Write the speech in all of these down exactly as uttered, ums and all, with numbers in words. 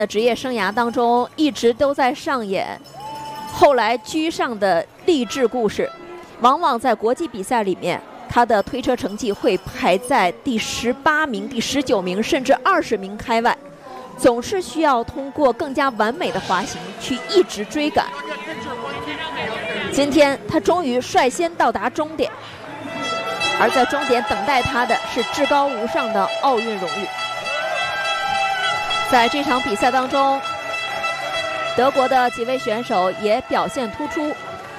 的职业生涯当中，一直都在上演后来居上的励志故事。往往在国际比赛里面，他的推车成绩会排在第十八名、第十九名，甚至二十名开外，总是需要通过更加完美的滑行去一直追赶。今天他终于率先到达终点，而在终点等待他的是至高无上的奥运荣誉。在这场比赛当中，德国的几位选手也表现突出，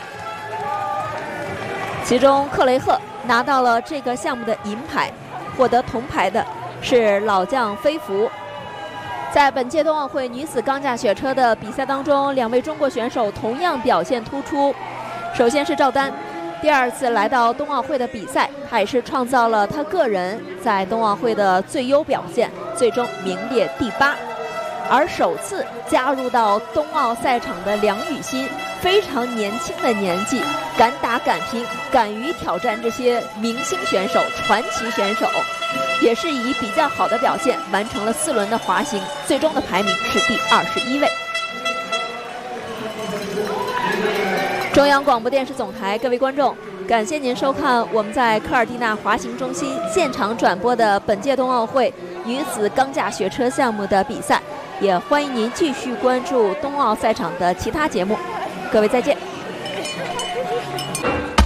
其中克雷赫拿到了这个项目的银牌，获得铜牌的是老将菲福。在本届冬奥会女子钢架雪车的比赛当中，两位中国选手同样表现突出。首先是赵丹，第二次来到冬奥会的比赛，他也是创造了他个人在冬奥会的最优表现，最终名列第八。而首次加入到冬奥赛场的梁雨欣，非常年轻的年纪，敢打敢拼，敢于挑战这些明星选手、传奇选手，也是以比较好的表现完成了四轮的滑行，最终的排名是第二十一位。中央广播电视总台，各位观众，感谢您收看我们在科尔蒂纳滑行中心现场转播的本届冬奥会女子钢架雪车项目的比赛，也欢迎您继续关注冬奥赛场的其他节目。各位再见。